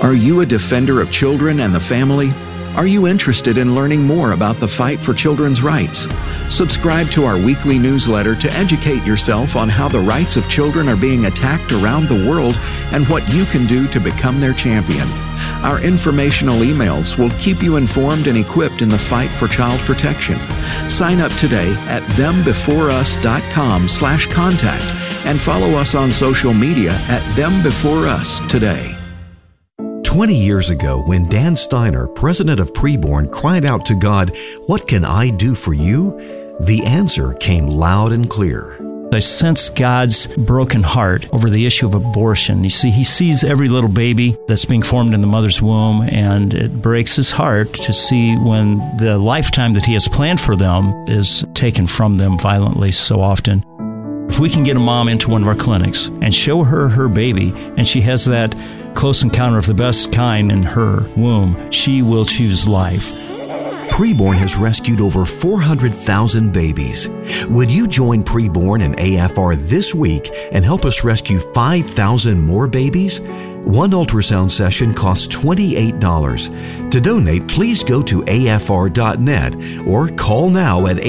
Are you a defender of children and the family? Are you interested in learning more about the fight for children's rights? Subscribe to our weekly newsletter to educate yourself on how the rights of children are being attacked around the world and what you can do to become their champion. Our informational emails will keep you informed and equipped in the fight for child protection. Sign up today at thembeforeus.com/contact and follow us on social media at thembeforeus today. 20 years ago, when Dan Steiner, president of Preborn, cried out to God, "What can I do for you?" the answer came loud and clear. I sense God's broken heart over the issue of abortion. You see, he sees every little baby that's being formed in the mother's womb, and it breaks his heart to see when the lifetime that he has planned for them is taken from them violently so often. If we can get a mom into one of our clinics and show her her baby, and she has that close encounter of the best kind in her womb, she will choose life. Preborn has rescued over 400,000 babies. Would you join Preborn and AFR this week and help us rescue 5,000 more babies? One ultrasound session costs $28. To donate, please go to afr.net or call now at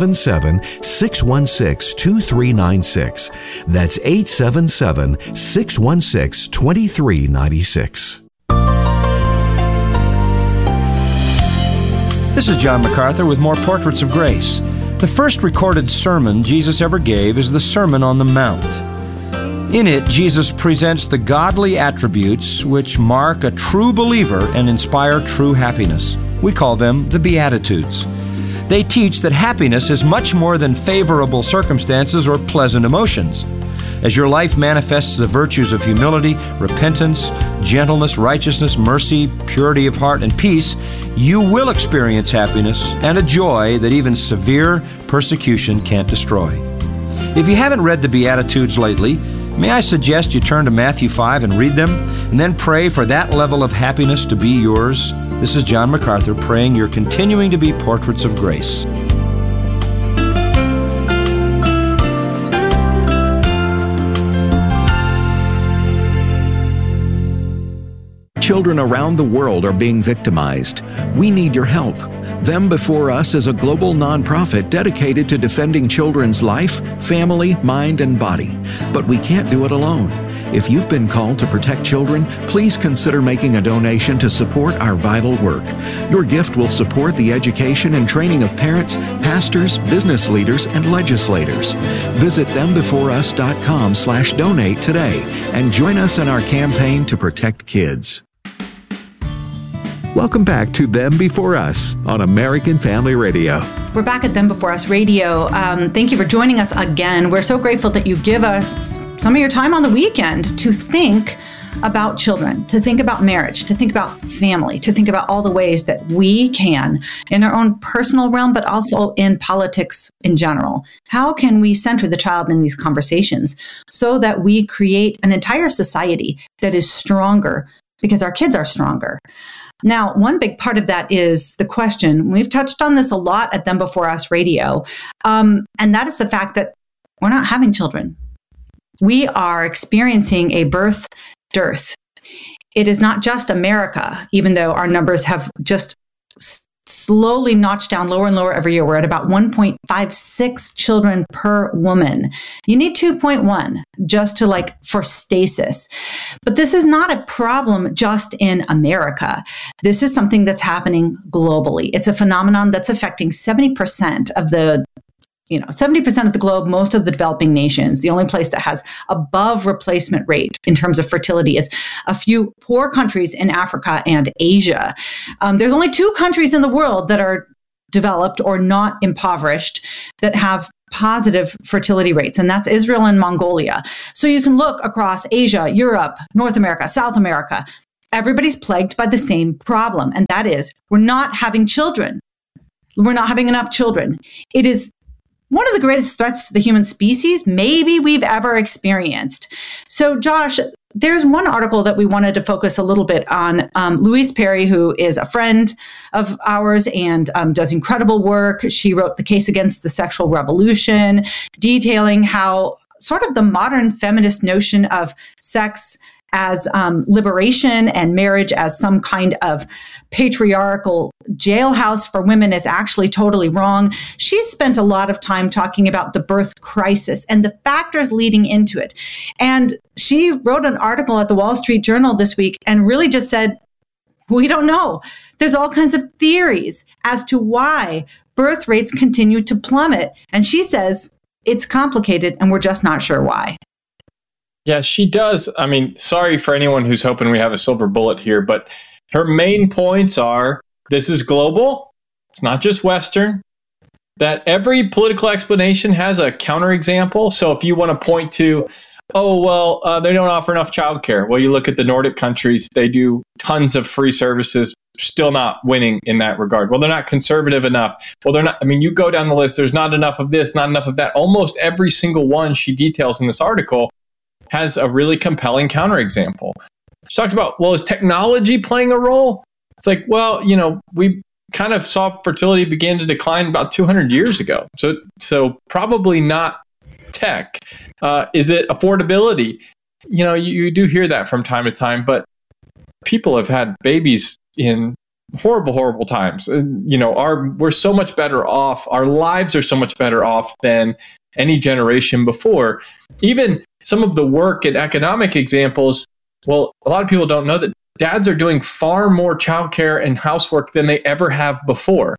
877-616-2396. That's 877-616-2396. This is John MacArthur with more Portraits of Grace. The first recorded sermon Jesus ever gave is the Sermon on the Mount. In it, Jesus presents the godly attributes which mark a true believer and inspire true happiness. We call them the Beatitudes. They teach that happiness is much more than favorable circumstances or pleasant emotions. As your life manifests the virtues of humility, repentance, gentleness, righteousness, mercy, purity of heart, and peace, you will experience happiness and a joy that even severe persecution can't destroy. If you haven't read the Beatitudes lately, may I suggest you turn to Matthew 5 and read them, and then pray for that level of happiness to be yours. This is John MacArthur praying you're continuing to be portraits of grace. Children around the world are being victimized. We need your help. Them Before Us is a global nonprofit dedicated to defending children's life, family, mind, and body. But we can't do it alone. If you've been called to protect children, please consider making a donation to support our vital work. Your gift will support the education and training of parents, pastors, business leaders, and legislators. Visit thembeforeus.com/donate today and join us in our campaign to protect kids. Welcome back to Them Before Us on American Family Radio. We're back at Them Before Us Radio. Thank you for joining us again. We're so grateful that you give us some of your time on the weekend to think about children, to think about marriage, to think about family, to think about all the ways that we can, in our own personal realm, but also in politics in general. How can we center the child in these conversations so that we create an entire society that is stronger because our kids are stronger? Now, one big part of that is the question, we've touched on this a lot at Them Before Us Radio, and that is the fact that we're not having children. We are experiencing a birth dearth. It is not just America, even though our numbers have just slowly notched down lower and lower every year. We're at about 1.56 children per woman. You need 2.1 just to for stasis. But this is not a problem just in America. This is something that's happening globally. It's a phenomenon that's affecting 70% of the 70% of the globe, most of the developing nations. The only place that has above replacement rate in terms of fertility is a few poor countries in Africa and Asia. There's only 2 countries in the world that are developed or not impoverished that have positive fertility rates, and that's Israel and Mongolia. So you can look across Asia, Europe, North America, South America. Everybody's plagued by the same problem, and that is we're not having children. We're not having enough children. It is one of the greatest threats to the human species maybe we've ever experienced. So, Josh, there's one article that we wanted to focus a little bit on. Louise Perry, who is a friend of ours and does incredible work. She wrote The Case Against the Sexual Revolution, detailing how sort of the modern feminist notion of sex as liberation and marriage as some kind of patriarchal jailhouse for women is actually totally wrong. She spent a lot of time talking about the birth crisis and the factors leading into it. And she wrote an article at the Wall Street Journal this week and really just said, we don't know. There's all kinds of theories as to why birth rates continue to plummet. And she says it's complicated and we're just not sure why. Yeah, she does. I mean, sorry for anyone who's hoping we have a silver bullet here, but her main points are this is global. It's not just Western. That every political explanation has a counterexample. So if you want to point to, they don't offer enough childcare. Well, you look at the Nordic countries, they do tons of free services, still not winning in that regard. Well, they're not conservative enough. Well, they're not. I mean, you go down the list, there's not enough of this, not enough of that. Almost every single one she details in this article has a really compelling counterexample. She talks about, well, is technology playing a role? It's like, well, we kind of saw fertility begin to decline about 200 years ago. So probably not tech. Is it affordability? You do hear that from time to time, but people have had babies in horrible, horrible times. We're so much better off. Our lives are so much better off than any generation before. Even some of the work and economic examples, well, a lot of people don't know that dads are doing far more childcare and housework than they ever have before.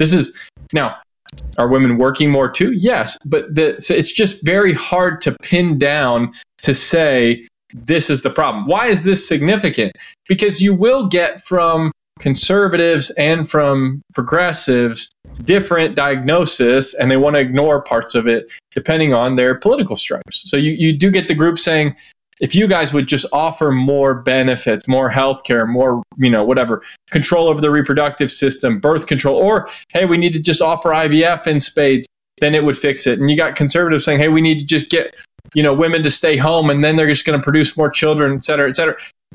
Now, are women working more too? Yes, but it's just very hard to pin down to say this is the problem. Why is this significant? Because you will get from conservatives and from progressives different diagnosis, and they want to ignore parts of it depending on their political stripes. So you do get the group saying, if you guys would just offer more benefits, more healthcare, more, whatever, control over the reproductive system, birth control, or, hey, we need to just offer IVF in spades, then it would fix it. And you got conservatives saying, hey, we need to just get, women to stay home and then they're just going to produce more children, et cetera, et cetera.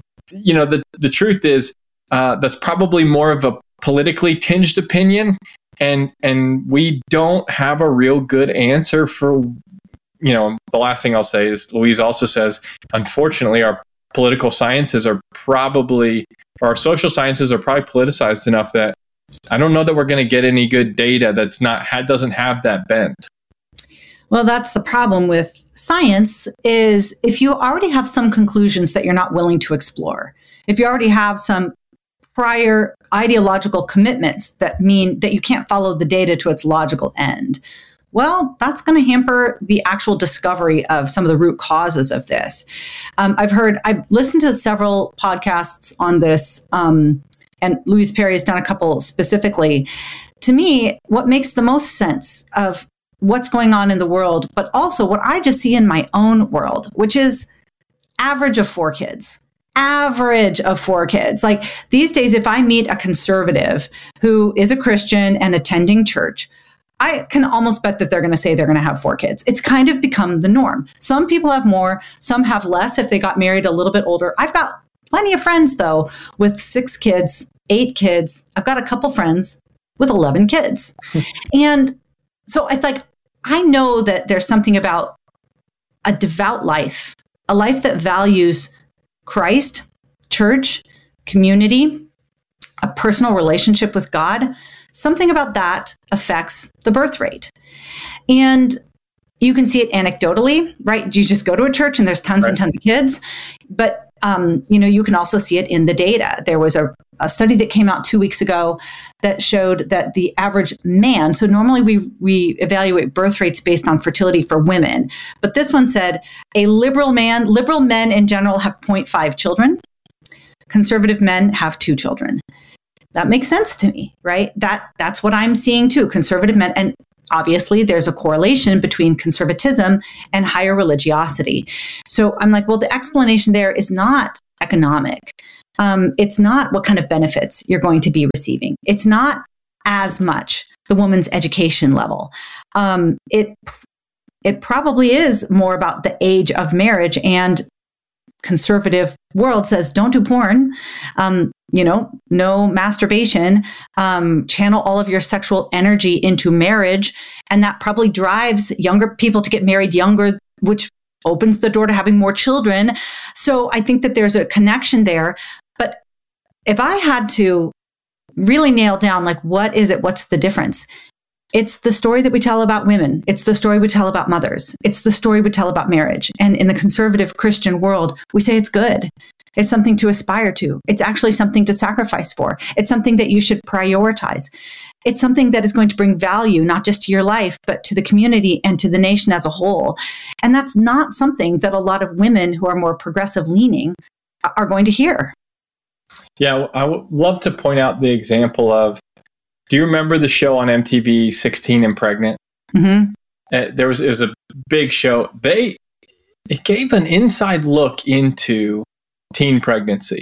The truth is that's probably more of a politically tinged opinion. And we don't have a real good answer for, the last thing I'll say is Louise also says, unfortunately, our political sciences are probably, or our social sciences are probably politicized enough that I don't know that we're going to get any good data that's doesn't have that bent. Well, that's the problem with science is if you already have some conclusions that you're not willing to explore, if you already have some prior ideological commitments that mean that you can't follow the data to its logical end, well, that's going to hamper the actual discovery of some of the root causes of this. I've listened to several podcasts on this, and Louise Perry has done a couple specifically. To me, what makes the most sense of what's going on in the world, but also what I just see in my own world, which is average of 4 kids. Average of 4 kids. Like these days, if I meet a conservative who is a Christian and attending church, I can almost bet that they're going to say they're going to have 4 kids. It's kind of become the norm. Some people have more, some have less if they got married a little bit older. I've got plenty of friends, though, with 6 kids, 8 kids. I've got a couple friends with 11 kids. And so it's like, I know that there's something about a devout life, a life that values Christ, church, community, a personal relationship with God. Something about that affects the birth rate. And you can see it anecdotally, right? You just go to a church and there's tons and tons of kids. But, you can also see it in the data. There was a study that came out 2 weeks ago that showed that the average man, so normally we evaluate birth rates based on fertility for women, but this one said liberal men in general have 0.5 children. Conservative men have 2 children. That makes sense to me, right? That's what I'm seeing too, conservative men. And obviously there's a correlation between conservatism and higher religiosity. So I'm like, well, the explanation there is not economic. It's not what kind of benefits you're going to be receiving. It's not as much the woman's education level. It probably is more about the age of marriage, and conservative world says don't do porn, no masturbation, channel all of your sexual energy into marriage. And that probably drives younger people to get married younger, which opens the door to having more children. So I think that there's a connection there. But if I had to really nail down, like, what is it? What's the difference? It's the story that we tell about women. It's the story we tell about mothers. It's the story we tell about marriage. And in the conservative Christian world, we say it's good. It's something to aspire to. It's actually something to sacrifice for. It's something that you should prioritize. It's something that is going to bring value, not just to your life, but to the community and to the nation as a whole. And that's not something that a lot of women who are more progressive leaning are going to hear. Yeah, I would love to point out the example of, do you remember the show on MTV, 16 and Pregnant? Mm-hmm. It was a big show. It gave an inside look into teen pregnancy.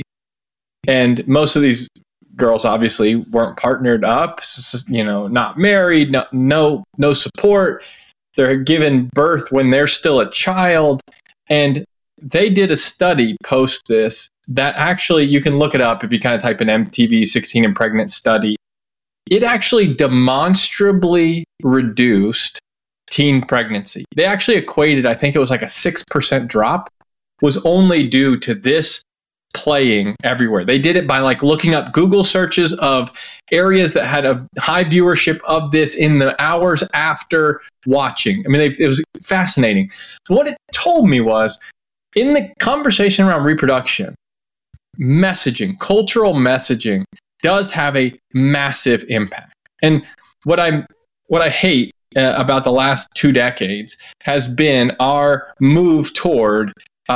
And most of these girls obviously weren't partnered up, not married, no support. They're given birth when they're still a child. And they did a study post this that actually, you can look it up if you kind of type in MTV 16 and Pregnant study. It actually demonstrably reduced teen pregnancy. They actually equated, I think it was like a 6% drop was only due to this playing everywhere. They did it by like looking up Google searches of areas that had a high viewership of this in the hours after watching. I mean, it was fascinating. What it told me was, in the conversation around reproduction, messaging, cultural messaging does have a massive impact. And what I hate about the last 2 decades has been our move toward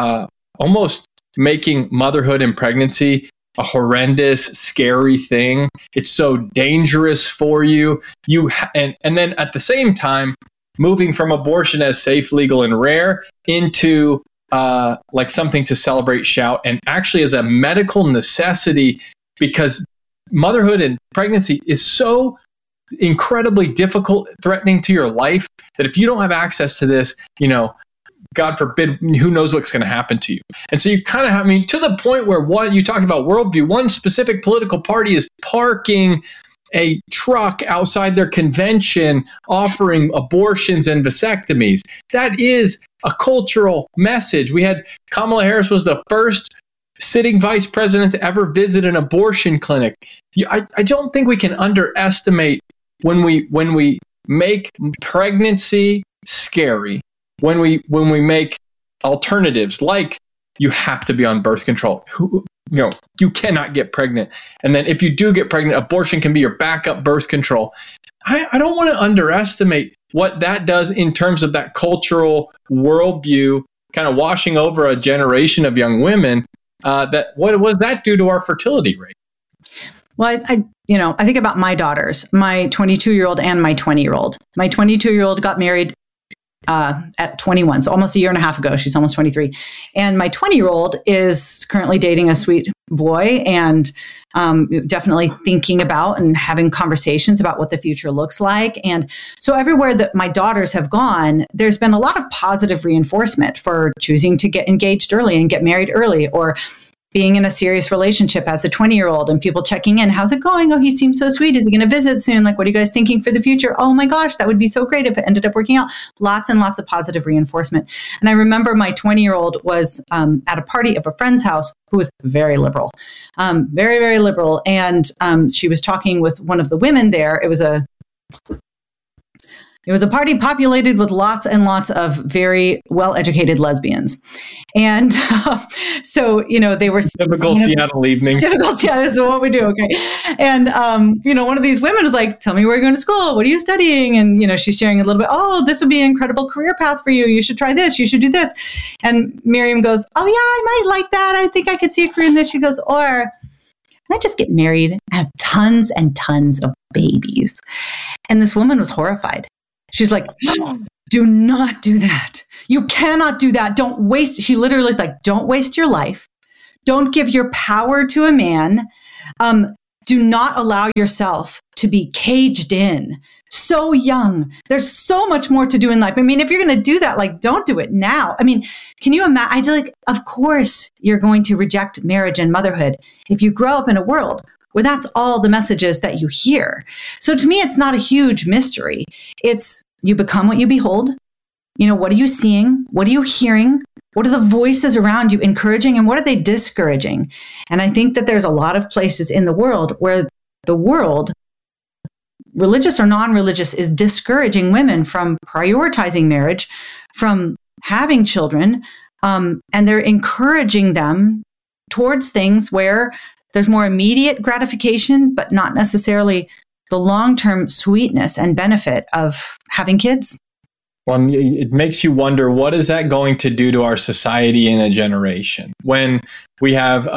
almost making motherhood and pregnancy a horrendous, scary thing. It's so dangerous for you. And then at the same time, moving from abortion as safe, legal, and rare into like something to celebrate, shout, and actually as a medical necessity, because motherhood and pregnancy is so incredibly difficult, threatening to your life, that if you don't have access to this, God forbid, who knows what's going to happen to you. And so you kind of have, to the point where you talk about worldview, one specific political party is parking a truck outside their convention offering abortions and vasectomies. That is a cultural message. We had Kamala Harris was the first sitting vice president to ever visit an abortion clinic. I don't think we can underestimate when we make pregnancy scary, when we make alternatives like you have to be on birth control. You cannot get pregnant. And then if you do get pregnant, abortion can be your backup birth control. I don't want to underestimate what that does in terms of that cultural worldview kind of washing over a generation of young women. What does that do to our fertility rate? Well, I think about my daughters, my 22-year-old and my 20-year-old. My 22-year-old got married at 21, so almost a year and a half ago. She's almost 23. And my 20-year-old is currently dating a sweet boy and definitely thinking about and having conversations about what the future looks like. And so everywhere that my daughters have gone, there's been a lot of positive reinforcement for choosing to get engaged early and get married early, or being in a serious relationship as a 20-year-old and people checking in. How's it going? Oh, he seems so sweet. Is he going to visit soon? Like, what are you guys thinking for the future? Oh my gosh, that would be so great if it ended up working out. Lots and lots of positive reinforcement. And I remember my 20-year-old was at a party of a friend's house who was very liberal, very, very liberal. And she was talking with one of the women there. It was a party populated with lots and lots of very well-educated lesbians. And so, they were... Typical Seattle evening. Typical Seattle, this is what we do, okay. And, one of these women is like, tell me where you're going to school. What are you studying? And, she's sharing a little bit, oh, this would be an incredible career path for you. You should try this. You should do this. And Miriam goes, oh, yeah, I might like that. I think I could see a career in this. She goes, or I might just get married and have tons and tons of babies. And this woman was horrified. She's like, do not do that. You cannot do that. Don't waste. She literally is like, don't waste your life. Don't give your power to a man. Do not allow yourself to be caged in so young. There's so much more to do in life. If you're going to do that, like, don't do it now. Can you imagine? Of course, you're going to reject marriage and motherhood if you grow up in a world where that's all the messages that you hear. So to me, it's not a huge mystery. It's you become what you behold. What are you seeing? What are you hearing? What are the voices around you encouraging and what are they discouraging? And I think that there's a lot of places in the world where the world, religious or non-religious, is discouraging women from prioritizing marriage, from having children, and they're encouraging them towards things where there's more immediate gratification, but not necessarily the long-term sweetness and benefit of having kids. Well, it makes you wonder, what is that going to do to our society in a generation when we have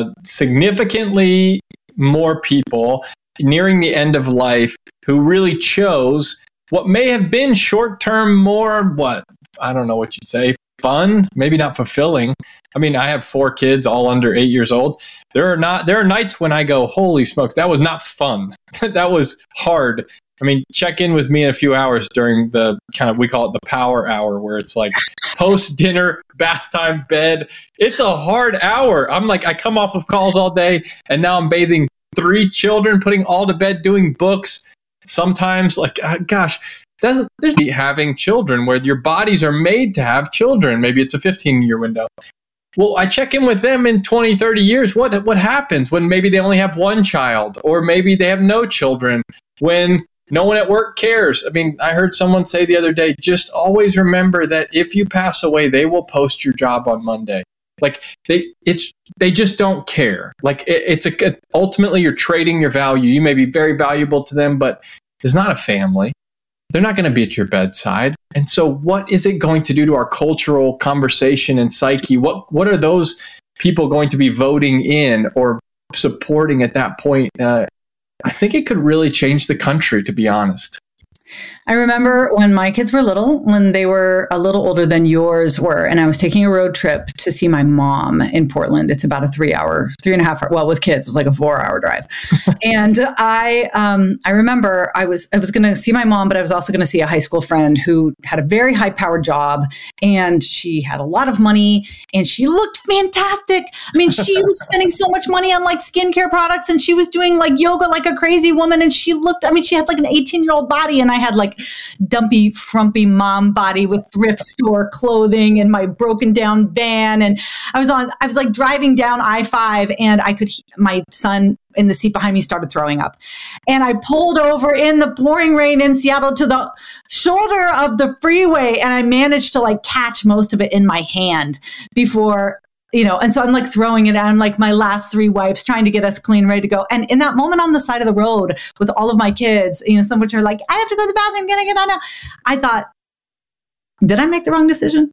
significantly more people nearing the end of life who really chose what may have been short-term, more, I don't know what you'd say, fun, maybe not fulfilling. I mean, I have 4 kids, all under 8 years old. There are nights when I go, holy smokes, that was not fun. That was hard. I mean, check in with me in a few hours during the we call it the power hour, where it's like post-dinner, bath time, bed. It's a hard hour. I'm like, I come off of calls all day, and now I'm bathing 3 children, putting all to bed, doing books. Sometimes, there's having children where your bodies are made to have children. Maybe it's a 15-year window. Well, I check in with them in 20, 30 years. What happens when maybe they only have 1 child, or maybe they have no children, when no one at work cares? I mean, I heard someone say the other day, just always remember that if you pass away, they will post your job on Monday. Like they just don't care. Like ultimately you're trading your value. You may be very valuable to them, but it's not a family. They're not going to be at your bedside. And so what is it going to do to our cultural conversation and psyche? What are those people going to be voting in or supporting at that point? I think it could really change the country, to be honest. I remember when my kids were little, when they were a little older than yours were, and I was taking a road trip to see my mom in Portland. It's about a 3.5 hour, well, with kids, it's like a 4-hour drive. And I remember I was going to see my mom, but I was also going to see a high school friend who had a very high powered job, and she had a lot of money, and she looked fantastic. I mean, she was spending so much money on like skincare products, and she was doing like yoga like a crazy woman. And she had like an 18-year-old body, and I had like dumpy, frumpy mom body with thrift store clothing and my broken down van. And I was like driving down I-5, and my son in the seat behind me started throwing up. And I pulled over in the pouring rain in Seattle to the shoulder of the freeway, and I managed to like catch most of it in my hand before, and so I'm like throwing it out. I'm like my last 3 wipes, trying to get us clean, ready to go. And in that moment on the side of the road with all of my kids, some of which are like, I have to go to the bathroom, I'm going to get on now. I thought, did I make the wrong decision?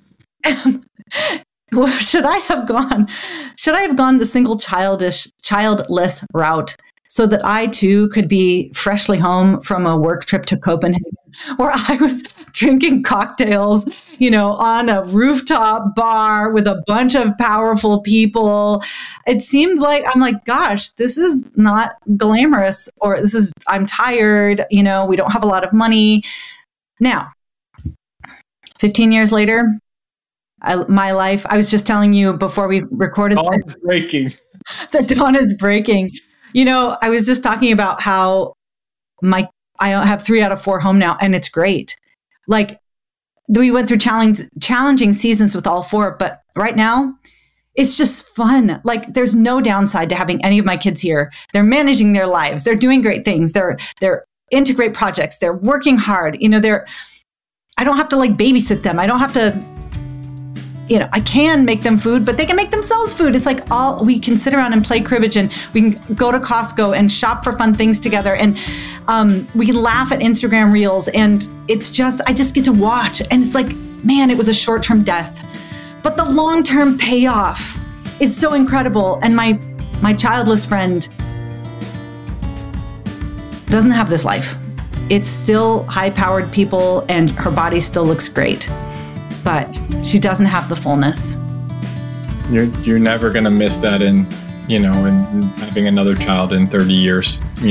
Should I have gone the single childless route so that I too could be freshly home from a work trip to Copenhagen, where I was drinking cocktails, on a rooftop bar with a bunch of powerful people? It seemed like, I'm like, gosh, this is not glamorous, or I'm tired, we don't have a lot of money. Now, 15 years later, my life, I was just telling you before we recorded this. Dawn's breaking. The dawn is breaking. I was just talking about how I have 3 out of 4 home now, and it's great. Like, we went through challenging seasons with all 4, but right now it's just fun. Like, there's no downside to having any of my kids here. They're managing their lives. They're doing great things. They're into great projects. They're working hard. I don't have to like babysit them. I don't have to, I can make them food, but they can make themselves food. It's like we can sit around and play cribbage, and we can go to Costco and shop for fun things together. And we can laugh at Instagram reels, and I just get to watch. And it's like, man, it was a short-term death, but the long-term payoff is so incredible. And my childless friend doesn't have this life. It's still high-powered people, and her body still looks great, but she doesn't have the fullness. You're never going to miss that in having another child in 30 years.